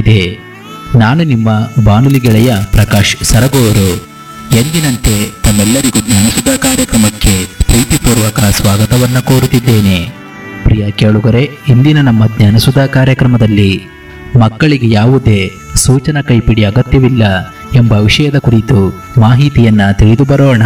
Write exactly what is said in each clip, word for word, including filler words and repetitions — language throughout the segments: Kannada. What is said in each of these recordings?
ಸಾಗುತ್ತಿದೆ. ನಾನು ನಿಮ್ಮ ಬಾನುಲಿ ಗೆಳೆಯ ಪ್ರಕಾಶ್ ಸರಗೂರು. ಎಂದಿನಂತೆ ತಮ್ಮೆಲ್ಲರಿಗೂ ಜ್ಞಾನಸುಧಾ ಕಾರ್ಯಕ್ರಮಕ್ಕೆ ಪ್ರೀತಿಪೂರ್ವಕ ಸ್ವಾಗತವನ್ನು ಕೋರುತ್ತಿದ್ದೇನೆ. ಪ್ರಿಯ ಕೇಳುಗರೆ, ಇಂದಿನ ನಮ್ಮ ಜ್ಞಾನಸುಧಾ ಕಾರ್ಯಕ್ರಮದಲ್ಲಿ ಮಕ್ಕಳಿಗೆ ಯಾವುದೇ ಸೂಚನಾ ಕೈಪಿಡಿ ಅಗತ್ಯವಿಲ್ಲ ಎಂಬ ವಿಷಯದ ಕುರಿತು ಮಾಹಿತಿಯನ್ನ ತಿಳಿದು ಬರೋಣ.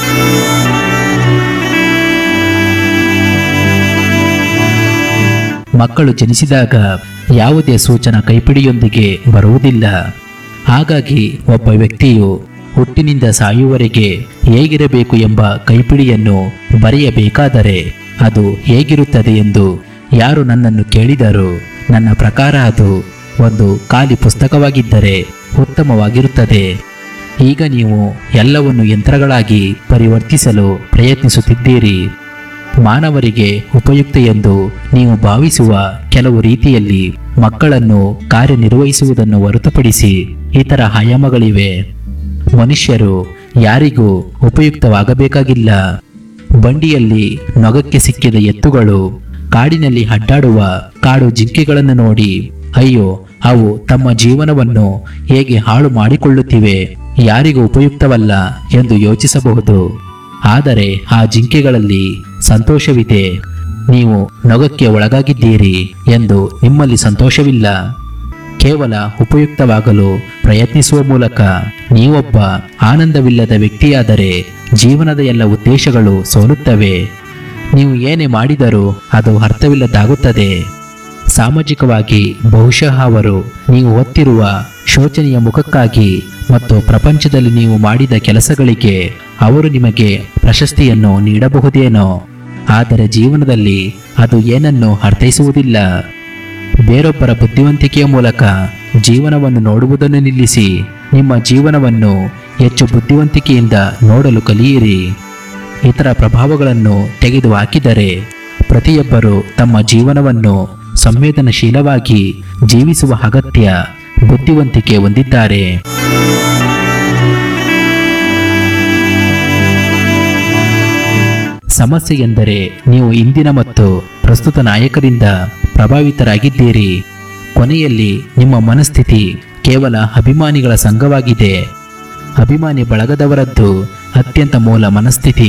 ಮಕ್ಕಳು ಜನಿಸಿದಾಗ ಯಾವುದೇ ಸೂಚನಾ ಕೈಪಿಡಿಯೊಂದಿಗೆ ಬರುವುದಿಲ್ಲ. ಹಾಗಾಗಿ ಒಬ್ಬ ವ್ಯಕ್ತಿಯು ಹುಟ್ಟಿನಿಂದ ಸಾಯುವವರೆಗೆ ಹೇಗಿರಬೇಕು ಎಂಬ ಕೈಪಿಡಿಯನ್ನು ಬರೆಯಬೇಕಾದರೆ ಅದು ಹೇಗಿರುತ್ತದೆ ಎಂದು ಯಾರು ನನ್ನನ್ನು ಕೇಳಿದರು. ನನ್ನ ಪ್ರಕಾರ ಅದು ಒಂದು ಖಾಲಿ ಪುಸ್ತಕವಾಗಿದ್ದರೆ ಉತ್ತಮವಾಗಿರುತ್ತದೆ. ಈಗ ನೀವು ಎಲ್ಲವನ್ನು ಯಂತ್ರಗಳಾಗಿ ಪರಿವರ್ತಿಸಲು ಪ್ರಯತ್ನಿಸುತ್ತಿದ್ದೀರಿ. ಮಾನವರಿಗೆ ಉಪಯುಕ್ತ ಎಂದು ನೀವು ಭಾವಿಸುವ ಕೆಲವು ರೀತಿಯಲ್ಲಿ ಮಕ್ಕಳನ್ನು ಕಾರ್ಯನಿರ್ವಹಿಸುವುದನ್ನು ಹೊರತುಪಡಿಸಿ ಇತರ ಆಯಾಮಗಳಿವೆ. ಮನುಷ್ಯರು ಯಾರಿಗೂ ಉಪಯುಕ್ತವಾಗಬೇಕಾಗಿಲ್ಲ. ಬಂಡಿಯಲ್ಲಿ ನೊಗಕ್ಕೆ ಸಿಕ್ಕಿದ ಎತ್ತುಗಳು ಕಾಡಿನಲ್ಲಿ ಅಡ್ಡಾಡುವ ಕಾಡು ಜಿಂಕೆಗಳನ್ನು ನೋಡಿ ಅಯ್ಯೋ, ಅವು ತಮ್ಮ ಜೀವನವನ್ನು ಹೇಗೆ ಹಾಳು ಮಾಡಿಕೊಳ್ಳುತ್ತಿವೆ, ಯಾರಿಗೂ ಉಪಯುಕ್ತವಲ್ಲ ಎಂದು ಯೋಚಿಸಬಹುದು. ಆದರೆ ಆ ಜಿಂಕೆಗಳಲ್ಲಿ ಸಂತೋಷವಿದೆ. ನೀವು ನೊಗಕ್ಕೆ ಒಳಗಾಗಿದ್ದೀರಿ ಎಂದು ನಿಮ್ಮಲ್ಲಿ ಸಂತೋಷವಿಲ್ಲ. ಕೇವಲ ಉಪಯುಕ್ತವಾಗಲು ಪ್ರಯತ್ನಿಸುವ ಮೂಲಕ ನೀವೊಬ್ಬ ಆನಂದವಿಲ್ಲದ ವ್ಯಕ್ತಿಯಾದರೆ ಜೀವನದ ಎಲ್ಲ ಉದ್ದೇಶಗಳು ಸೋಲುತ್ತವೆ. ನೀವು ಏನೇ ಮಾಡಿದರೂ ಅದು ಅರ್ಥವಿಲ್ಲದಾಗುತ್ತದೆ. ಸಾಮಾಜಿಕವಾಗಿ ಬಹುಶಃ ಅವರು ನೀವು ಹೊತ್ತಿರುವ ಶೋಚನೀಯ ಮುಖಕ್ಕಾಗಿ ಮತ್ತು ಪ್ರಪಂಚದಲ್ಲಿ ನೀವು ಮಾಡಿದ ಕೆಲಸಗಳಿಗೆ ಅವರು ನಿಮಗೆ ಪ್ರಶಸ್ತಿಯನ್ನು ನೀಡಬಹುದೇನೋ, ಆದರೆ ಜೀವನದಲ್ಲಿ ಅದು ಏನನ್ನು ಅರ್ಥೈಸುವುದಿಲ್ಲ. ಬೇರೊಬ್ಬರ ಬುದ್ಧಿವಂತಿಕೆಯ ಮೂಲಕ ಜೀವನವನ್ನು ನೋಡುವುದನ್ನು ನಿಲ್ಲಿಸಿ ನಿಮ್ಮ ಜೀವನವನ್ನು ಹೆಚ್ಚು ಬುದ್ಧಿವಂತಿಕೆಯಿಂದ ನೋಡಲು ಕಲಿಯಿರಿ. ಇತರ ಪ್ರಭಾವಗಳನ್ನು ತೆಗೆದುಹಾಕಿದರೆ ಪ್ರತಿಯೊಬ್ಬರು ತಮ್ಮ ಜೀವನವನ್ನು ಸಂವೇದನಶೀಲವಾಗಿ ಜೀವಿಸುವ ಅಗತ್ಯ ಬುದ್ಧಿವಂತಿಕೆ ಹೊಂದಿದ್ದಾರೆ. ಸಮಸ್ಯೆ ಎಂದರೆ ನೀವು ಇಂದಿನ ಮತ್ತು ಪ್ರಸ್ತುತ ನಾಯಕರಿಂದ ಪ್ರಭಾವಿತರಾಗಿದ್ದೀರಿ. ಕೊನೆಯಲ್ಲಿ ನಿಮ್ಮ ಮನಸ್ಥಿತಿ ಕೇವಲ ಅಭಿಮಾನಿಗಳ ಸಂಘವಾಗಿದೆ. ಅಭಿಮಾನಿ ಬಳಗದವರದ್ದು ಅತ್ಯಂತ ಮೂಲ ಮನಸ್ಥಿತಿ.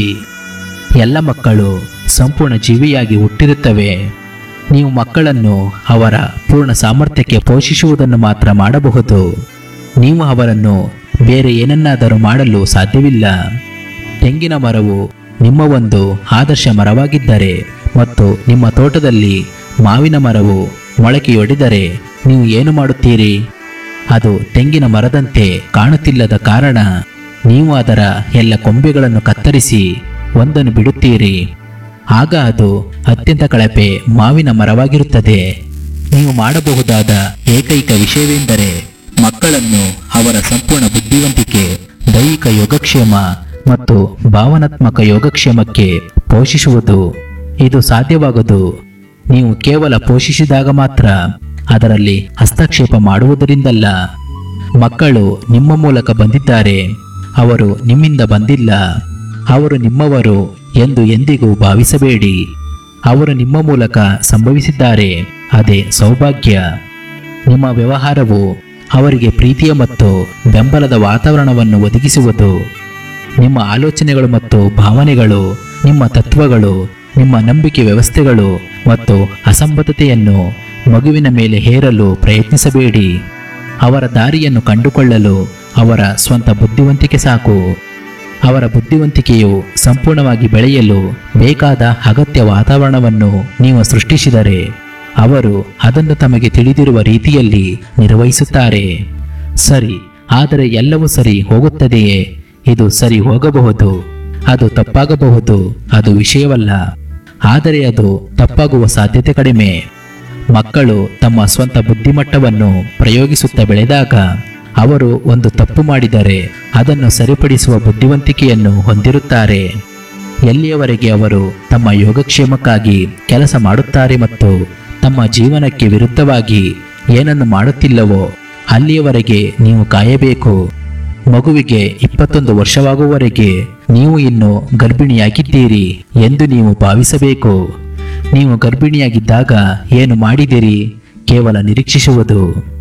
ಎಲ್ಲ ಮಕ್ಕಳು ಸಂಪೂರ್ಣ ಜೀವಿಯಾಗಿ ಹುಟ್ಟಿರುತ್ತವೆ. ನೀವು ಮಕ್ಕಳನ್ನು ಅವರ ಪೂರ್ಣ ಸಾಮರ್ಥ್ಯಕ್ಕೆ ಪೋಷಿಸುವುದನ್ನು ಮಾತ್ರ ಮಾಡಬಹುದು. ನೀವು ಅವರನ್ನು ಬೇರೆ ಏನನ್ನಾದರೂ ಮಾಡಲು ಸಾಧ್ಯವಿಲ್ಲ. ತೆಂಗಿನ ಮರವು ನಿಮ್ಮ ಒಂದು ಆದರ್ಶ ಮರವಾಗಿದ್ದರೆ ಮತ್ತು ನಿಮ್ಮ ತೋಟದಲ್ಲಿ ಮಾವಿನ ಮರವು ಮೊಳಕೆಯೊಡೆದರೆ ನೀವು ಏನು ಮಾಡುತ್ತೀರಿ? ಅದು ತೆಂಗಿನ ಮರದಂತೆ ಕಾಣುತ್ತಿಲ್ಲದ ಕಾರಣ ನೀವು ಅದರ ಎಲ್ಲ ಕೊಂಬೆಗಳನ್ನು ಕತ್ತರಿಸಿ ಒಂದನ್ನು ಬಿಡುತ್ತೀರಿ. ಆಗ ಅದು ಅತ್ಯಂತ ಕಳಪೆ ಮಾವಿನ ಮರವಾಗಿರುತ್ತದೆ. ನೀವು ಮಾಡಬಹುದಾದ ಏಕೈಕ ವಿಷಯವೆಂದರೆ ಮಕ್ಕಳನ್ನು ಅವರ ಸಂಪೂರ್ಣ ಬುದ್ಧಿವಂತಿಕೆ, ದೈಹಿಕ ಯೋಗಕ್ಷೇಮ ಮತ್ತು ಭಾವನಾತ್ಮಕ ಯೋಗಕ್ಷೇಮಕ್ಕೆ ಪೋಷಿಸುವುದು. ಇದು ಸಾಧ್ಯವಾಗದು ನೀವು ಕೇವಲ ಪೋಷಿಸಿದಾಗ ಮಾತ್ರ, ಅದರಲ್ಲಿ ಹಸ್ತಕ್ಷೇಪ ಮಾಡುವುದರಿಂದಲ್ಲ. ಮಕ್ಕಳು ನಿಮ್ಮ ಮೂಲಕ ಬಂದಿದ್ದಾರೆ, ಅವರು ನಿಮ್ಮಿಂದ ಬಂದಿಲ್ಲ. ಅವರು ನಿಮ್ಮವರು ಎಂದು ಎಂದಿಗೂ ಭಾವಿಸಬೇಡಿ. ಅವರು ನಿಮ್ಮ ಮೂಲಕ ಸಂಭವಿಸಿದ್ದಾರೆ, ಅದೇ ಸೌಭಾಗ್ಯ. ನಿಮ್ಮ ವ್ಯವಹಾರವು ಅವರಿಗೆ ಪ್ರೀತಿಯ ಮತ್ತು ಬೆಂಬಲದ ವಾತಾವರಣವನ್ನು ಒದಗಿಸುವುದು. ನಿಮ್ಮ ಆಲೋಚನೆಗಳು ಮತ್ತು ಭಾವನೆಗಳು, ನಿಮ್ಮ ತತ್ವಗಳು, ನಿಮ್ಮ ನಂಬಿಕೆ ವ್ಯವಸ್ಥೆಗಳು ಮತ್ತು ಅಸಂಬದ್ಧತೆಯನ್ನು ಮಗುವಿನ ಮೇಲೆ ಹೇರಲು ಪ್ರಯತ್ನಿಸಬೇಡಿ. ಅವರ ದಾರಿಯನ್ನು ಕಂಡುಕೊಳ್ಳಲು ಅವರ ಸ್ವಂತ ಬುದ್ಧಿವಂತಿಕೆ ಸಾಕು. ಅವರ ಬುದ್ಧಿವಂತಿಕೆಯು ಸಂಪೂರ್ಣವಾಗಿ ಬೆಳೆಯಲು ಬೇಕಾದ ಅಗತ್ಯ ವಾತಾವರಣವನ್ನು ನೀವು ಸೃಷ್ಟಿಸಿದರೆ ಅವರು ಅದನ್ನು ತಮಗೆ ತಿಳಿದಿರುವ ರೀತಿಯಲ್ಲಿ ನಿರ್ವಹಿಸುತ್ತಾರೆ. ಸರಿ, ಆದರೆ ಎಲ್ಲವೂ ಸರಿ ಹೋಗುತ್ತದೆಯೇ? ಇದು ಸರಿ ಹೋಗಬಹುದು, ಅದು ತಪ್ಪಾಗಬಹುದು, ಅದು ವಿಷಯವಲ್ಲ. ಆದರೆ ಅದು ತಪ್ಪಾಗುವ ಸಾಧ್ಯತೆ ಕಡಿಮೆ. ಮಕ್ಕಳು ತಮ್ಮ ಸ್ವಂತ ಬುದ್ಧಿಮಟ್ಟವನ್ನು ಪ್ರಯೋಗಿಸುತ್ತಾ ಬೆಳೆದಾಗ ಅವರು ಒಂದು ತಪ್ಪು ಮಾಡಿದರೆ ಅದನ್ನು ಸರಿಪಡಿಸುವ ಬುದ್ಧಿವಂತಿಕೆಯನ್ನು ಹೊಂದಿರುತ್ತಾರೆ. ಎಲ್ಲಿಯವರೆಗೆ ಅವರು ತಮ್ಮ ಯೋಗಕ್ಷೇಮಕ್ಕಾಗಿ ಕೆಲಸ ಮಾಡುತ್ತಾರೆ ಮತ್ತು ತಮ್ಮ ಜೀವನಕ್ಕೆ ವಿರುದ್ಧವಾಗಿ ಏನನ್ನು ಮಾಡುತ್ತಿಲ್ಲವೋ ಅಲ್ಲಿಯವರೆಗೆ ನೀವು ಕಾಯಬೇಕು. ಮಗುವಿಗೆ ಇಪ್ಪತ್ತೊಂದು ವರ್ಷವಾಗುವವರೆಗೆ ನೀವು ಇನ್ನು ಗರ್ಭಿಣಿಯಾಗಿದ್ದೀರಿ ಎಂದು ನೀವು ಭಾವಿಸಬೇಕು. ನೀವು ಗರ್ಭಿಣಿಯಾಗಿದ್ದಾಗ ಏನು ಮಾಡಿದಿರಿ? ಕೇವಲ ನಿರೀಕ್ಷಿಸುವುದು.